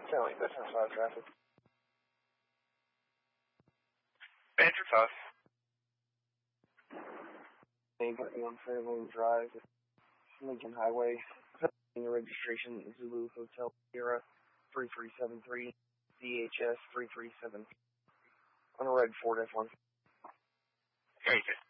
Sound like business 5 traffic. Banter Toss. Name put me on Fairlane Drive, Lincoln Highway. Your registration, Zulu Hotel Sierra 3373, DHS 337. On a red Ford F1. Very good.